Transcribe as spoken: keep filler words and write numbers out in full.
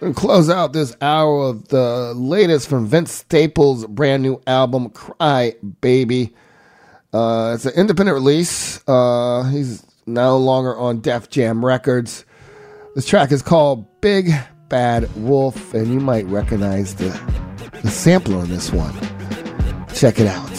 And close out this hour of the latest from Vince Staples' brand new album, Cry Baby. Uh, it's an independent release. Uh, he's no longer on Def Jam Records. This track is called Big Bad Wolf, and you might recognize the, the sampler on this one. Check it out.